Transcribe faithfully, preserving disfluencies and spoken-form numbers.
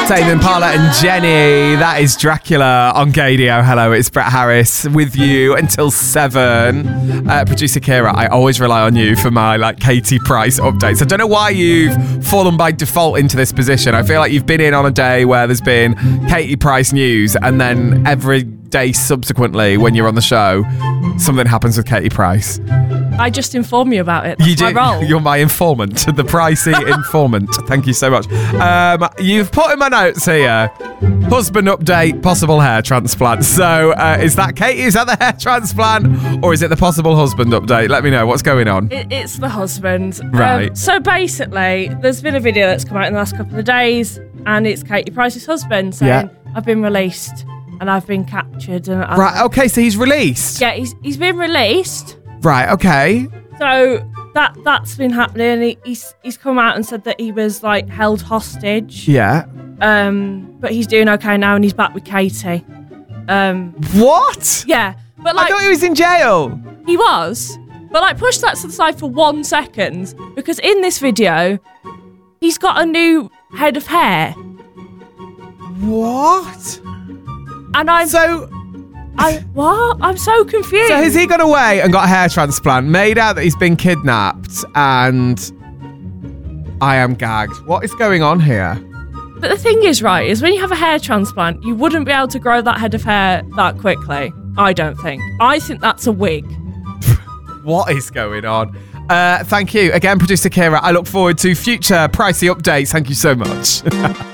Tame Impala and Jenny. That is Dracula on Gadio. Hello, it's Brett Harris with you until seven. Uh, Producer Kira, I always rely on you for my like Katie Price updates. I don't know why you've fallen by default into this position. I feel like you've been in on a day where there's been Katie Price news, and then every day subsequently when you're on the show, something happens with Katie Price. I just inform you about it. That's you do. My role. You're my informant, the pricey informant. Thank you so much. Um, you've put in my notes here, husband update, possible hair transplant. So uh, is that Katie? Is that the hair transplant? Or is it the possible husband update? Let me know. What's going on? It, it's the husband. Right. Um, so basically, there's been a video that's come out in the last couple of days, and it's Katie Price's husband saying, Yeah. I've been released and I've been captured. And I've, Right, okay, so he's released. Yeah, he's, he's been released. Right, okay. So that that's been happening. He, he's he's come out and said that he was like held hostage. Yeah. Um, but he's doing okay now, and he's back with Katie. Um, What? yeah, but I like thought he was in jail. he was, but like push that to the side for one second, because in this video, he's got a new head of hair, What? and I'm So, I what? I'm so confused. so has he gone away and got a hair transplant, made out that he's been kidnapped, and I am gagged. What is going on here? But the thing is, right, is when you have a hair transplant, you wouldn't be able to grow that head of hair that quickly. I don't think. I think that's a wig. What is going on? Uh, thank you again, Producer Kira. I look forward to future pricey updates. Thank you so much.